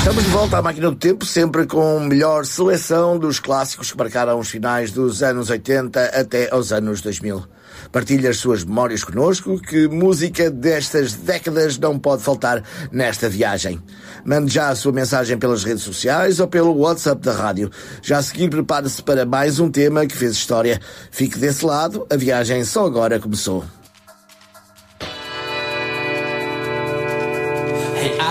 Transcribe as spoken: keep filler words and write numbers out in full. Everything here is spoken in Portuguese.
Estamos de volta à máquina do tempo, sempre com melhor seleção dos clássicos que marcaram os finais dos anos oitenta até aos anos dois mil. Partilhe as suas memórias connosco, que música destas décadas não pode faltar nesta viagem. Mande já a sua mensagem pelas redes sociais ou pelo WhatsApp da rádio. Já a seguir, prepare-se para mais um tema que fez história. Fique desse lado, a viagem só agora começou.